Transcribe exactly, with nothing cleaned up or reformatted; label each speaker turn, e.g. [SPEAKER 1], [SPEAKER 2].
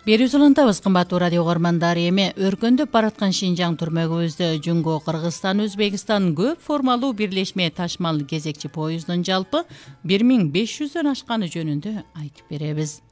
[SPEAKER 1] Берүүs улантабыз кымбаттуу радио угармандары, эми өркөндөп бараткан Шинжаң түрмөгүбүздө Жунго Кыргызстан Өзбекстан көп формалуу бирлешме ташмал кезекчи поезддун жалпы бир миң беш жүздөн ашканы жөнүндө айтып беребиз.